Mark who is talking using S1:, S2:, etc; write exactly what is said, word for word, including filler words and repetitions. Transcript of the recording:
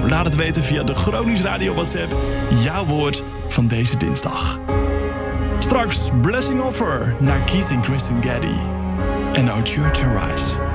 S1: Laat het weten via de Gronings Radio WhatsApp. Jouw woord van deze dinsdag. Straks Blessing Offer naar Keith en Kristen Gaddy. En Our Church Arise.